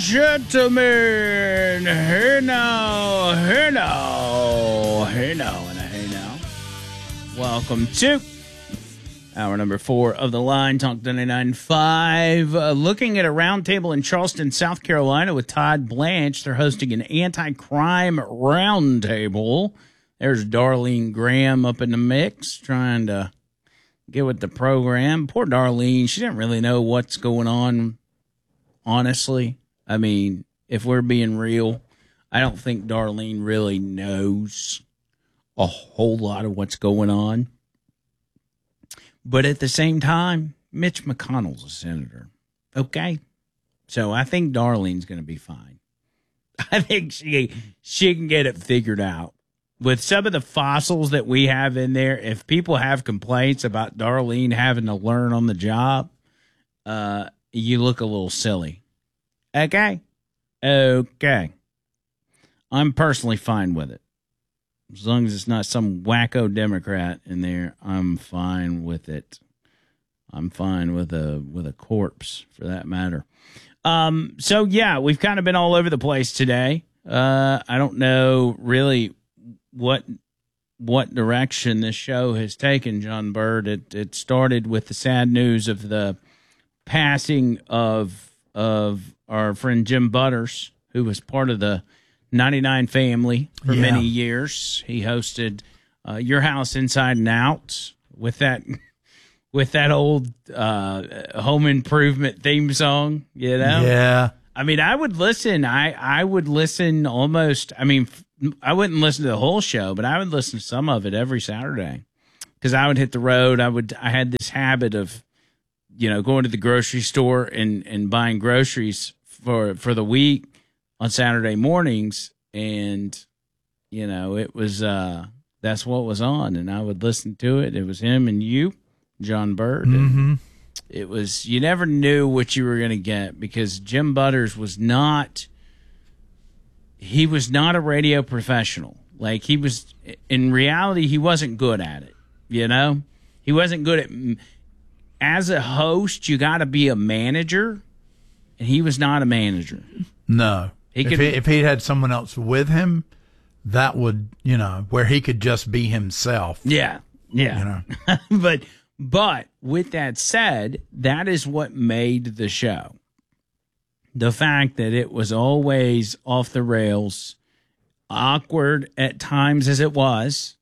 gentlemen, hey now, hey now, hey now, and a hey now. Welcome to hour number 4 of the Line, Talk 99.5. Looking at a roundtable in Charleston, South Carolina with Todd Blanche. They're hosting an anti-crime roundtable. There's Darlene Graham up in the mix, trying to get with the program. Poor Darlene, she didn't really know what's going on, honestly. I mean, if we're being real, I don't think Darlene really knows a whole lot of what's going on. But at the same time, Mitch McConnell's a senator, okay? So I think Darlene's going to be fine. I think she can get it figured out. With some of the fossils that we have in there, if people have complaints about Darlene having to learn on the job, you look a little silly. Okay? Okay. I'm personally fine with it. As long as it's not some wacko Democrat in there, I'm fine with it. I'm fine with a corpse, for that matter. So, yeah, we've kind of been all over the place today. I don't know really what direction this show has taken, John Bird. It started with the sad news of the passing of our friend Jim Butters, who was part of the 99 family for many years. He hosted Your House Inside and Out with that old Home Improvement theme song, you know? Yeah. I mean, I would listen. I would listen almost. I mean, I wouldn't listen to the whole show, but I would listen to some of it every Saturday because I would hit the road. I had this habit of, going to the grocery store and buying groceries for the week on Saturday mornings, and it was that's what was on, and I would listen to it. It was him and you, John Bird. Mm-hmm. It was, you never knew what you were going to get because Jim Butters was not a radio professional. Like, he was, in reality, he wasn't good at it, He wasn't good at, as a host, you got to be a manager, and he was not a manager. No. If he had someone else with him, that would, where he could just be himself. Yeah. But with that said, that is what made the show. The fact that it was always off the rails, awkward at times as it was,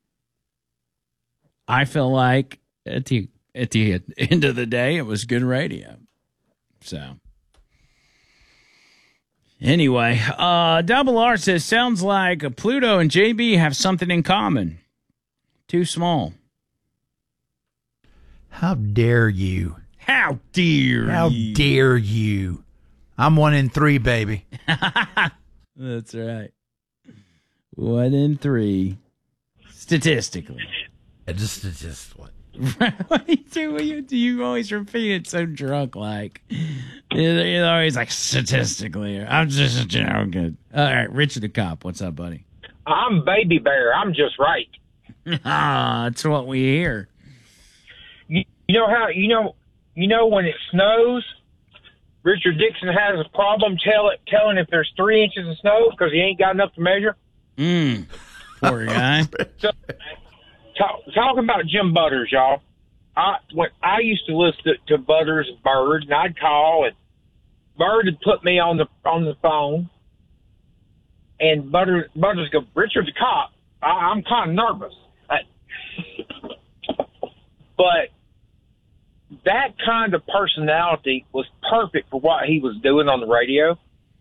I feel like at the end of the day, it was good radio. So, anyway, Double R says, sounds like Pluto and JB have something in common. Too small. How dare you? How dare you? I'm 1 in 3, baby. That's right. 1 in 3. Statistically. Just what? You always repeat it so drunk, like you're always like statistically. I'm just joking. All right, Richard the Cop, what's up, buddy? I'm Baby Bear. I'm just right. That's what we hear. You know how when it snows, Richard Dixon has a problem telling if there's 3 inches of snow because he ain't got enough to measure. Poor guy. So, talking about Jim Butters, y'all. When I used to listen to Butters and Bird, and I'd call, and Bird would put me on the phone, and Butters go, Richard the Cop. I'm kind of nervous, but that kind of personality was perfect for what he was doing on the radio.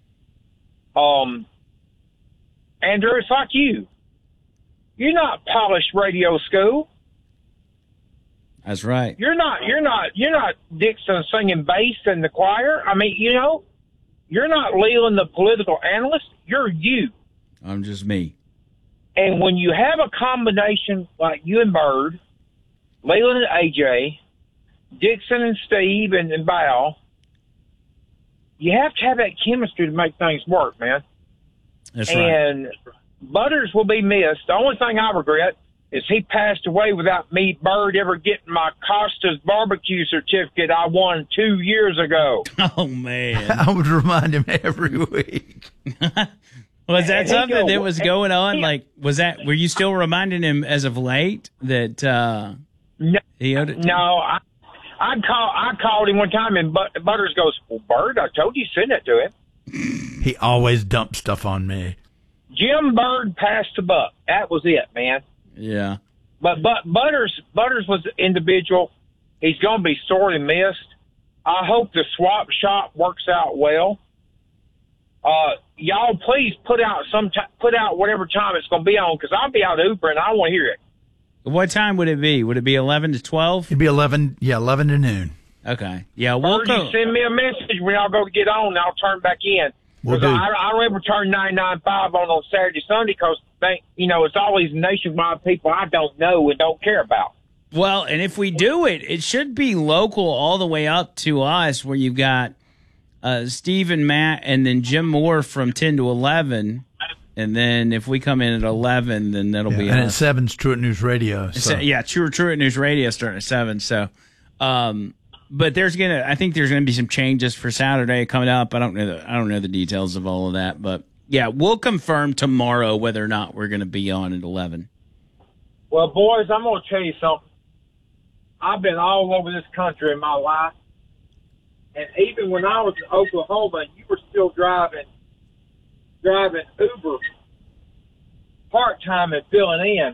Andrew, it's like you. You're not polished radio school. That's right. You're not Dixon singing bass in the choir. I mean, you're not Leland the political analyst. You're you. I'm just me. And when you have a combination like you and Bird, Leland and AJ, Dixon and Steve and Val, you have to have that chemistry to make things work, man. That's right. And Butters will be missed. The only thing I regret is he passed away without me, Bird, ever getting my Costa's barbecue certificate I won 2 years ago. Oh, man. I would remind him every week. Was that something that was going on? Like, were you still reminding him as of late that he owed it to No, I called him one time, and Butters goes, well, Bird, I told you send it to him. He always dumped stuff on me. Jim Bird passed the buck. That was it, man. Yeah. But Butters was an individual. He's going to be sorely missed. I hope the swap shop works out well. Y'all, please put out whatever time it's going to be on, because I'll be out Uber and I want to hear it. What time would it be? Would it be 11 to 12? It'd be 11 to noon. Okay. Yeah, Or you send me a message when y'all go to get on, and I'll turn back in. We'll do. I never turn 995 on Saturday, Sunday, because it's always nationwide people I don't know and don't care about. Well, and if we do it, it should be local all the way up to us, where you've got Steve and Matt, and then Jim Moore from 10 to 11. And then if we come in at 11, then that'll be and us. at 7's Truett News Radio. So. Yeah, Truett News Radio starting at 7. So, but I think there's gonna be some changes for Saturday coming up. I don't know the details of all of that, but yeah, we'll confirm tomorrow whether or not we're gonna be on at 11. Well, boys, I'm gonna tell you something. I've been all over this country in my life, and even when I was in Oklahoma, and you were still driving Uber part-time and filling in,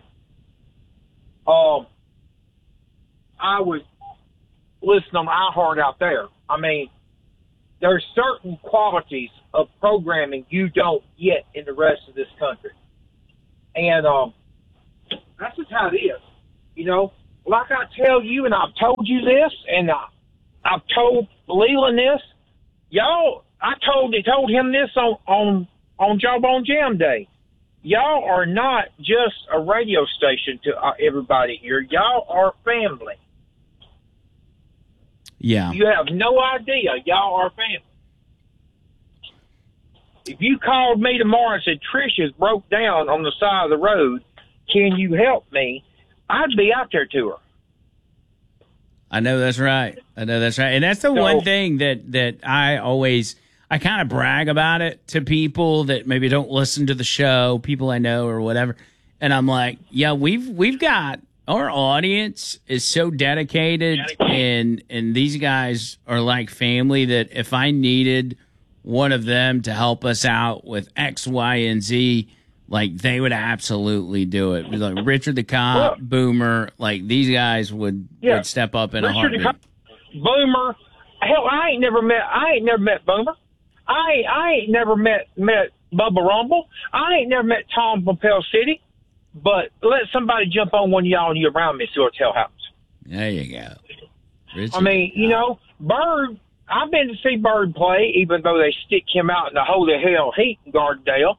I was listening on iHeart out there. I mean, there's certain qualities of programming you don't get in the rest of this country. And that's just how it is. Like I tell you, and I've told you this, and I've told Leland this, y'all, I told him this on Jawbone Jam Day. Y'all are not just a radio station to everybody here. Y'all are family. Yeah. You have no idea. Y'all are family. If you called me tomorrow and said, Trisha's broke down on the side of the road, can you help me? I'd be out there to her. I know that's right. And that's the one thing that I kind of brag about it to people that maybe don't listen to the show, people I know or whatever. And I'm like, yeah, we've got, our audience is so dedicated, and these guys are like family, that if I needed one of them to help us out with X, Y, and Z, like, they would absolutely do it. Like Richard the Cop, Boomer, like, these guys would step up in a heartbeat. Richard the Cop, Boomer, hell, I ain't never met Boomer. I ain't never met Bubba Rumble. I ain't never met Tom from Pell City. But let somebody jump on one of y'all and you around me and see what the hell happens. There you go. Richard, I mean, Bird, I've been to see Bird play, even though they stick him out in the holy hell heat in Gardendale.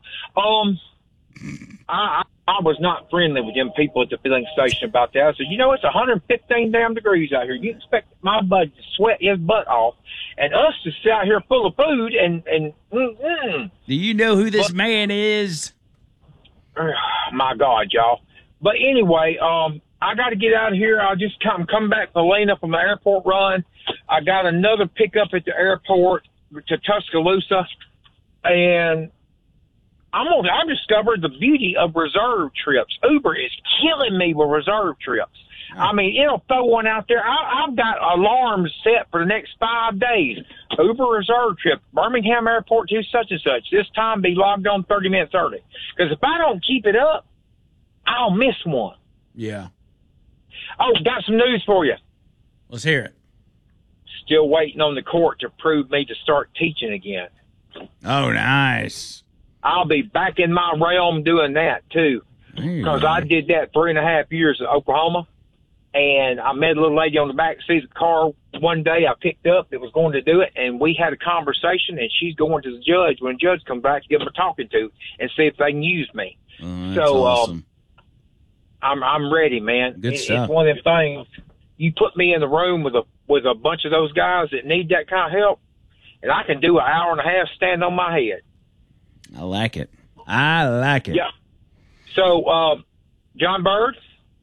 I was not friendly with them people at the filling station about that. I said, it's 115 damn degrees out here. You expect my bud to sweat his butt off and us to sit out here full of food and Do you know who this man is? My God, y'all. But anyway, I got to get out of here. I'm coming back from Lena from the airport run. I got another pickup at the airport to Tuscaloosa, and I discovered the beauty of reserve trips. Uber is killing me with reserve trips. I mean, it'll throw one out there. I've got alarms set for the next 5 days. Uber reserve trip, Birmingham Airport to such and such. This time be logged on 30 minutes early. Because if I don't keep it up, I'll miss one. Yeah. Oh, got some news for you. Let's hear it. Still waiting on the court to approve me to start teaching again. Oh, nice. I'll be back in my realm doing that, too. Because I did that 3.5 years in Oklahoma. And I met a little lady on the back seat of the car one day I picked up that was going to do it, and we had a conversation, and she's going to the judge. When the judge comes back to give them a talking to and see if they can use me. That's awesome. I'm ready, man. Good stuff. It's one of them things. You put me in the room with a bunch of those guys that need that kind of help, and I can do an hour and a half stand on my head. I like it. Yeah. So, John Bird,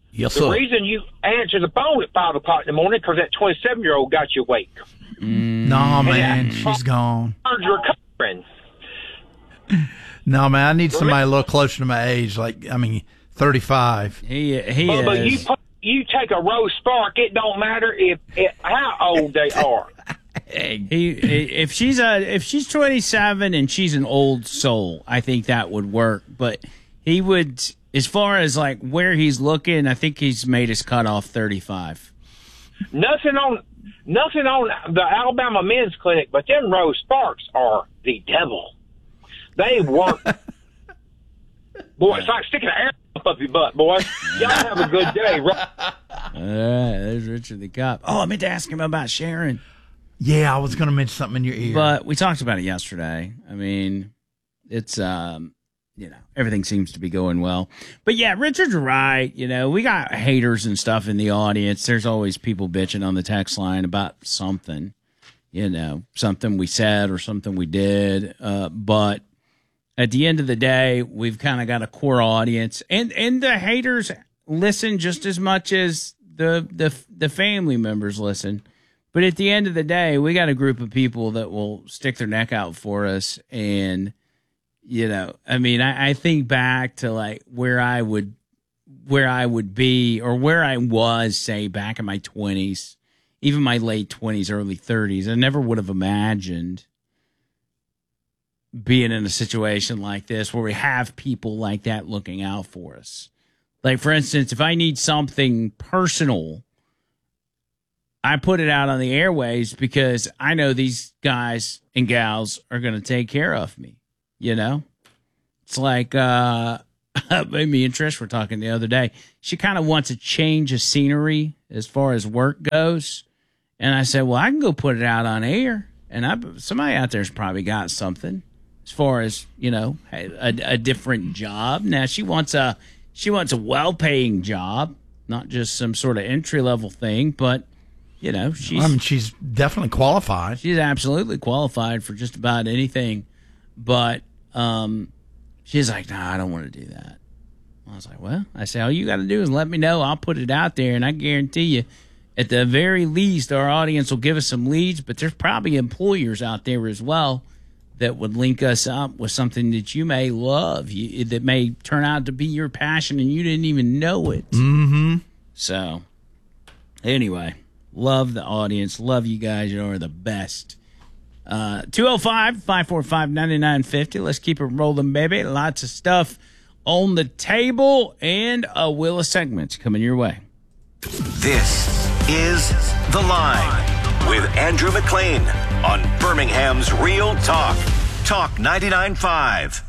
Yes, the sir. reason you answer the phone at 5 o'clock in the morning because that 27-year-old got you awake. No, man, she's gone. Recovering. No, man, I need somebody a little closer to my age, 35. He But is. you take a Rose Spark, it don't matter how old they are. If she's 27 and she's an old soul, I think that would work. But he would, as far as like where he's looking, I think he's made his cutoff 35. Nothing on the Alabama Men's Clinic, but them Rose Sparks are the devil. They work. Boy, it's like sticking an air up your butt, boy. Y'all have a good day. All right, there's Richard the Cop. Oh, I meant to ask him about Sharon. Yeah, I was going to mention something in your ear. But we talked about it yesterday. I mean, it's, everything seems to be going well. But yeah, Richard's right. We got haters and stuff in the audience. There's always people bitching on the text line about something, something we said or something we did. But at the end of the day, we've kind of got a core audience, and the haters listen just as much as the family members listen. But at the end of the day, we got a group of people that will stick their neck out for us. And, I think back to like where I would be or where I was, say, back in my 20s, even my late 20s, early 30s. I never would have imagined being in a situation like this where we have people like that looking out for us. Like, for instance, if I need something personal, I put it out on the airways because I know these guys and gals are going to take care of me. It's like me and Trish were talking the other day. She kind of wants a change of scenery as far as work goes. And I said, well, I can go put it out on air. And somebody out there's probably got something as far as, a different job. Now she wants a well-paying job, not just some sort of entry-level thing, but she's definitely qualified. She's absolutely qualified for just about anything. But she's like, I don't want to do that. I was like, well, I said, all you got to do is let me know. I'll put it out there, and I guarantee you, at the very least, our audience will give us some leads, but there's probably employers out there as well that would link us up with something that you may love, that may turn out to be your passion, and you didn't even know it. Mm-hmm. So, anyway. Love the audience. Love you guys. You are the best. 205-545-9950. Let's keep it rolling, baby. Lots of stuff on the table and a wheel of segments coming your way. This is The Line with Andrew McLean on Birmingham's Real Talk. Talk 99.5.